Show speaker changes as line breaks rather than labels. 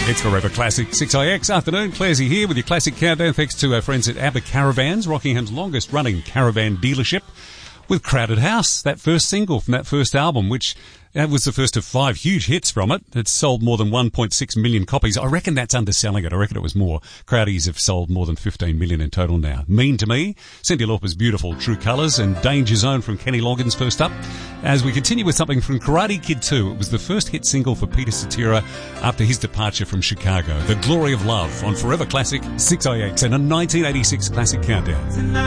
It's Forever Classic 6IX afternoon. Clarsey here with your classic countdown. Thanks to our friends at ABBA Caravans, Rockingham's longest running caravan dealership, with Crowded House, that first single from that first album, which was the first of 5 huge hits from it. It's sold more than 1.6 million copies. I reckon that's underselling it. I reckon it was more. Crowdies have sold more than 15 million in total now. Mean to Me, Cyndi Lauper's beautiful True Colours, and Danger Zone from Kenny Loggins first up. As we continue with something from Karate Kid 2, it was the first hit single for Peter Cetera after his departure from Chicago. The Glory of Love on Forever Classic 6IX and a 1986 classic countdown.